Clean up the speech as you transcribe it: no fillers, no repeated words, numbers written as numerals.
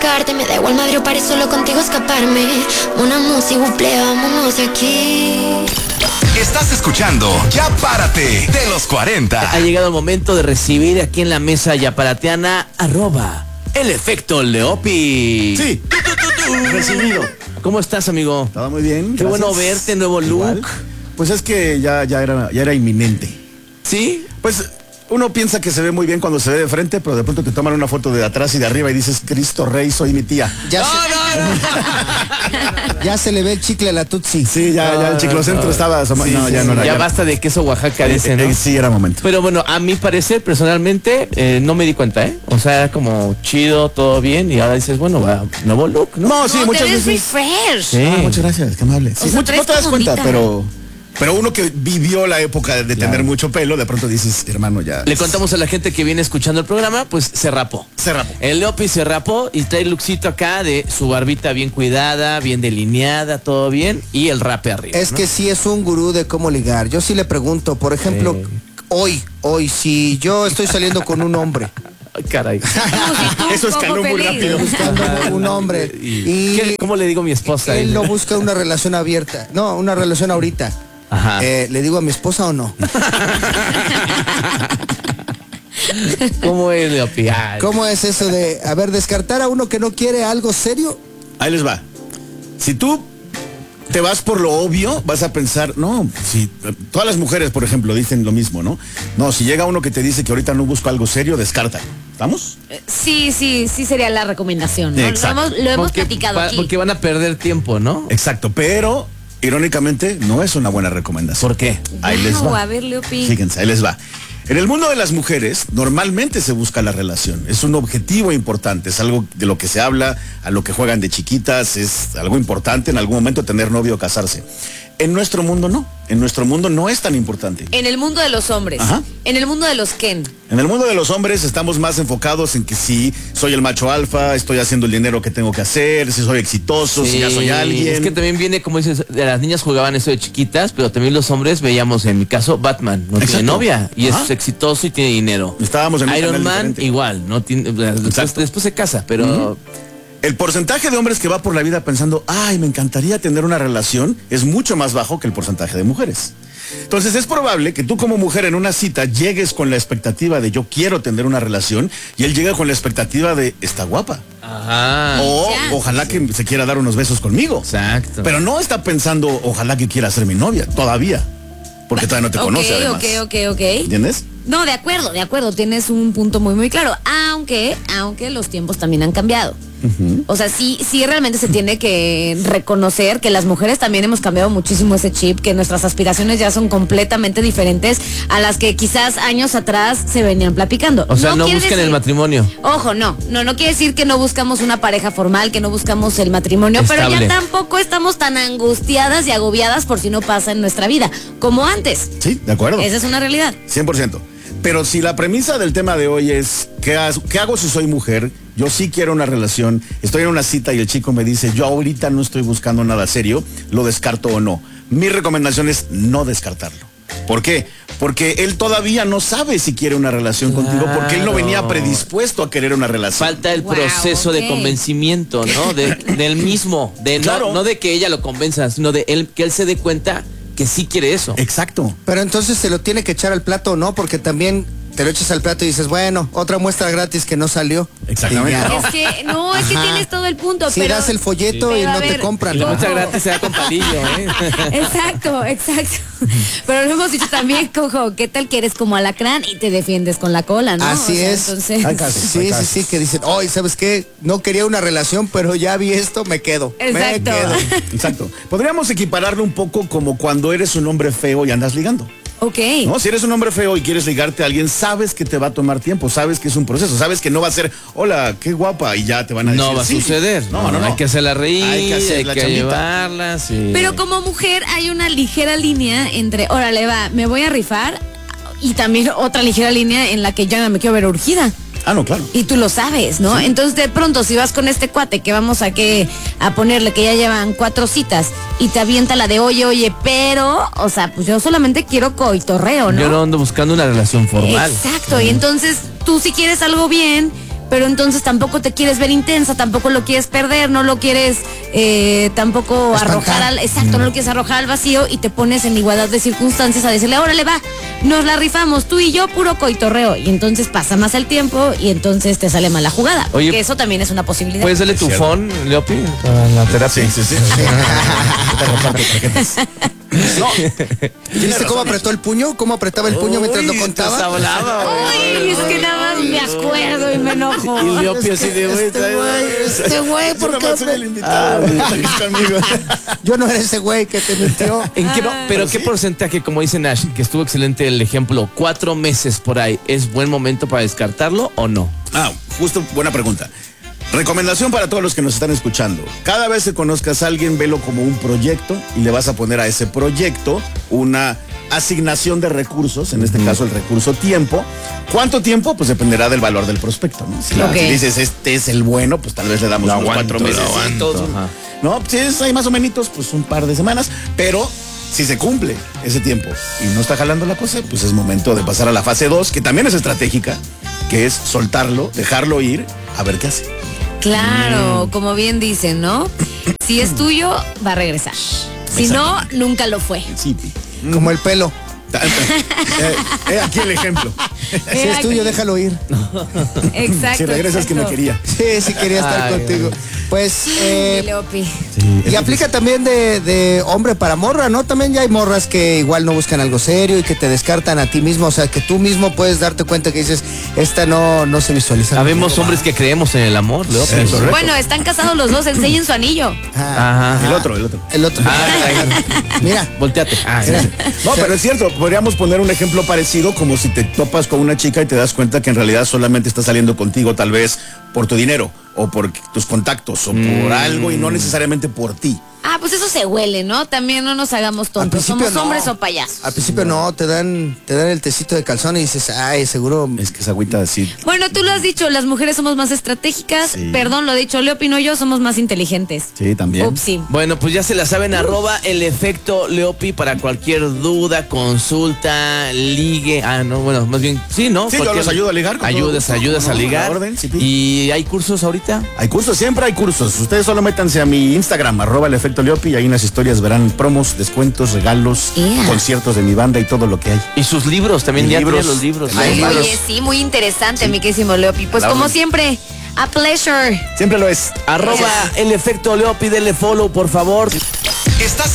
Me da igual madre o paré solo contigo escaparme. Una música, buple, vámonos de aquí. Estás escuchando Ya Párate de los 40. Ha llegado el momento de recibir aquí en la mesa yaparateana @el efecto Leopi. Sí, recibido. ¿Cómo estás, amigo? Todo muy bien. Qué bueno verte, nuevo look. Igual. Pues es que ya era inminente. ¿Sí? Pues uno piensa que se ve muy bien cuando se ve de frente, pero de pronto te toman una foto de atrás y de arriba y dices, Cristo Rey, soy mi tía. Ya se le ve el chicle a la Tutsi. Sí, ya el chiclocentro estaba asomado. No, ya no era. Ya basta de queso Oaxaca, dice, ¿no? Sí, era momento. Pero bueno, a mi parecer, personalmente, no me di cuenta, ¿eh? O sea, era como chido, todo bien, y ahora dices, bueno, va, nuevo look, ¿no? No, sí, No, muchas te ves veces. refresh. Sí. Muchas gracias, qué amable. Sí, O sea, no te das traes cuenta, ondita. pero uno que vivió la época de tener mucho pelo, de pronto dices, hermano, ya. Le contamos a la gente que viene escuchando el programa, pues se rapó. Se rapó. El Leopi se rapó y trae el lookcito acá de su barbita bien cuidada, bien delineada, todo bien, y el rape arriba. Es ¿no? que sí es un gurú de cómo ligar. Yo sí le pregunto, por ejemplo, hoy, si yo estoy saliendo con un hombre, Ay, caray. Eso escaló muy rápido. buscando un hombre, y ¿Cómo le digo a mi esposa? él lo busca una relación abierta, no, una relación ahorita. Ajá. ¿Le digo a mi esposa o no? ¿Cómo es, Leopi? Ay. ¿Cómo es eso de, a ver, descartar a uno que no quiere algo serio? Ahí les va. Si tú te vas por lo obvio, vas a pensar, no, si todas las mujeres, por ejemplo, dicen lo mismo, ¿no? No, si llega uno que te dice que ahorita no busco algo serio, descarta. ¿Estamos? Sí sería la recomendación, ¿no? Exacto. Lo hemos Porque platicado aquí. Porque van a perder tiempo, ¿no? Exacto, pero irónicamente no es una buena recomendación. ¿Por qué? Ahí les Wow, va. a ver, Leopi. Fíjense, ahí les va. En el mundo de las mujeres, normalmente se busca la relación. Es un objetivo importante, es algo de lo que se habla, a lo que juegan de chiquitas, es algo importante en algún momento tener novio o casarse. En nuestro mundo no. En nuestro mundo no es tan importante. En el mundo de los hombres. Ajá. En el mundo de los Ken. En el mundo de los hombres estamos más enfocados en que si soy el macho alfa, estoy haciendo el dinero que tengo que hacer, si soy exitoso, si ya soy alguien. Es que también viene, como dices, las niñas jugaban eso de chiquitas, pero también los hombres veíamos, en mi caso, Batman, no tiene novia, y es exitoso y tiene dinero. Estábamos en un Iron canal Man diferente. igual, no tiene, después se casa, pero El porcentaje de hombres que va por la vida pensando, ay, me encantaría tener una relación, es mucho más bajo que el porcentaje de mujeres. Entonces es probable que tú como mujer en una cita llegues con la expectativa de yo quiero tener una relación y él llega con la expectativa de está guapa. ajá. O Ya. ojalá que se quiera dar unos besos conmigo. Exacto. Pero no está pensando ojalá que quiera ser mi novia, todavía. Porque todavía no te conoce además. Ok. ¿Entiendes? No, de acuerdo, tienes un punto muy claro. Aunque los tiempos también han cambiado. O sea, sí realmente se tiene que reconocer que las mujeres también hemos cambiado muchísimo ese chip, que nuestras aspiraciones ya son completamente diferentes a las que quizás años atrás se venían platicando. O sea, no quiere buscan el decir- matrimonio. Ojo, no quiere decir que no buscamos una pareja formal, que no buscamos el matrimonio, pero Estable. ya tampoco estamos tan angustiadas y agobiadas por si no pasa en nuestra vida, como antes. Sí, de acuerdo. Esa es una realidad. 100%. Pero si la premisa del tema de hoy es, ¿qué hago si soy mujer? Yo sí quiero una relación, estoy en una cita y el chico me dice, yo ahorita no estoy buscando nada serio, ¿lo descarto o no? Mi recomendación es no descartarlo. ¿Por qué? Porque él todavía no sabe si quiere una relación contigo, porque él no venía predispuesto a querer una relación. Falta el Wow, proceso de ok. convencimiento, ¿no? Del mismo, Claro. no de que ella lo convenza, sino de él, que él se dé cuenta que sí quiere eso. Exacto. Pero entonces se lo tiene que echar al plato o no, porque también te lo echas al plato y dices, bueno, otra muestra gratis que no salió. Exactamente. Y ya. Es que tienes todo el punto, Si pero das el folleto Sí. y Pero no a te ver, compran. Y la Ojo. muestra gratis se da con palillo, ¿eh? Exacto. Pero lo hemos dicho también, cojo, ¿qué tal que eres como alacrán y te defiendes con la cola, no? Así O sea, es. Entonces, Hay casos, hay Sí, casos. que dicen, hoy, ¿sabes qué? No quería una relación, pero ya vi esto, me quedo. Exacto. Me quedo. Exacto. Podríamos equipararlo un poco como cuando eres un hombre feo y andas ligando. ok. ¿No? Si eres un hombre feo y quieres ligarte a alguien, sabes que te va a tomar tiempo, sabes que es un proceso, sabes que no va a ser, hola, qué guapa, y ya te van a decir. No va a sí. suceder. No. Hay que hacerla reír, Hay que hacer la chambita. llevarla, sí. Pero como mujer hay una ligera línea entre, órale, va, me voy a rifar, y también otra ligera línea en la que ya me quiero ver urgida. Ah, no, claro. Y tú lo sabes, ¿no? Entonces de pronto si vas con este cuate que vamos a ponerle que ya llevan 4 citas y te avienta la de oye, pero, o sea, pues yo solamente quiero coitorreo, ¿no? Yo no ando buscando una relación formal. Exacto, y entonces tú si quieres algo bien, pero entonces tampoco te quieres ver intensa, tampoco lo quieres perder, no lo quieres tampoco arrojar al, exacto, no lo quieres arrojar al vacío y te pones en igualdad de circunstancias a decirle, órale va, nos la rifamos, tú y yo, puro coitorreo, y entonces pasa más el tiempo y entonces te sale mal la jugada. Oye, que eso también es una posibilidad. ¿Puedes darle tu phone, Leopi, para la terapia? Sí. No. ¿Viste cómo apretó el puño? ¿Cómo apretaba el puño mientras lo contaba? Ay, es que nada más me acuerdo y me enojo. Y Leopi así de Este güey, ¿por qué? el invitado? Conmigo. Yo no era ese güey que te mintió. Pero ¿qué porcentaje, como dice Nash, que estuvo excelente el ejemplo, 4 meses por ahí, es buen momento para descartarlo o no? Justo, buena pregunta. Recomendación para todos los que nos están escuchando. Cada vez que conozcas a alguien, velo como un proyecto y le vas a poner a ese proyecto una asignación de recursos, en este caso el recurso tiempo. ¿Cuánto tiempo? Pues dependerá del valor del prospecto, ¿no? Si dices, este es el bueno, pues tal vez le damos unos 4 meses. No, si es ahí más o menos, pues un par de semanas, pero si se cumple ese tiempo y no está jalando la cosa, pues es momento de pasar a la fase 2, que también es estratégica, que es soltarlo, dejarlo ir, a ver qué hace. Claro, como bien dicen, ¿no? Si es tuyo, va a regresar. Si no, nunca lo fue. Sí. Como el pelo. Aquí el ejemplo. Si es tuyo, déjalo ir. Exacto. Si regresas que me quería. Sí, quería estar contigo. Pues, Leopi. y aplica también de hombre para morra, ¿no? También ya hay morras que igual no buscan algo serio y que te descartan a ti mismo. O sea, que tú mismo puedes darte cuenta que dices, esta no se visualiza. Sabemos hombres que creemos en el amor, Leopi. Bueno, están casados los dos, enseñen su anillo. El otro. Mira, volteate. No, pero es cierto, podríamos poner un ejemplo parecido, como si te topas con una chica y te das cuenta que en realidad solamente está saliendo contigo tal vez por tu dinero o por tus contactos o por algo y no necesariamente por ti. Pues eso se huele, ¿no? También no nos hagamos tontos. ¿Somos hombres o payasos? Al principio no, te dan el tecito de calzón y dices, ay, seguro. Es que esa agüita así. Bueno, tú lo has dicho, las mujeres somos más estratégicas. Sí. Perdón, lo he dicho, Leo Pino y yo somos más inteligentes. Sí, también. Upsi. Bueno, pues ya se la saben, @el efecto Leopi para cualquier duda, consulta, ligue. Bueno, más bien, sí, ¿no? Sí, yo los ayudo a ligar. Ayudas a ligar. ¿Y hay cursos ahorita? Hay cursos, siempre hay cursos. Ustedes solo métanse a mi Instagram, @el efecto Leopi, y ahí en las historias verán promos, descuentos, regalos, conciertos de mi banda y todo lo que hay. Y sus libros, también ya tienen los libros. Oye, sí, muy interesante, mi querísimo Leopi. Pues como siempre, a pleasure. Siempre lo es. @el efecto Leopi, denle follow, por favor. Estás